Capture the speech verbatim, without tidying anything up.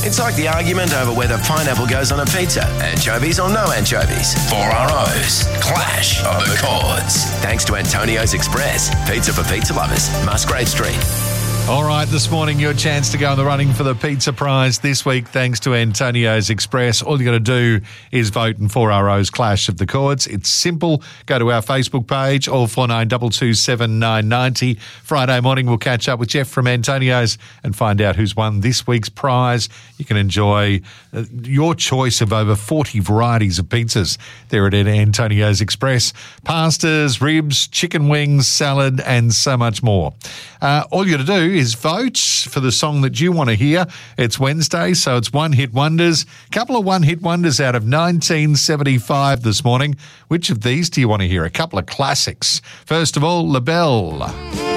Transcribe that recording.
It's like the argument over whether pineapple goes on a pizza, anchovies or no anchovies. Four R O's, Clash of the Chords. Thanks to Antonio's Express, pizza for pizza lovers, Musgrave Street. All right, this morning, your chance to go in the running for the pizza prize this week, thanks to Antonio's Express. All you got to do is vote in four R O's Clash of the Chords. It's simple. Go to our Facebook page, all four nine two two seven nine nine zero. Friday morning, we'll catch up with Jeff from Antonio's and find out who's won this week's prize. You can enjoy uh, your choice of over forty varieties of pizzas there at Antonio's Express. Pastas, ribs, chicken wings, salad, and so much more. Uh, all you got to do is vote for the song that you want to hear. It's Wednesday, so it's One Hit Wonders. A couple of One Hit Wonders out of nineteen seventy-five this morning. Which of these do you want to hear? A couple of classics. First of all, La Belle.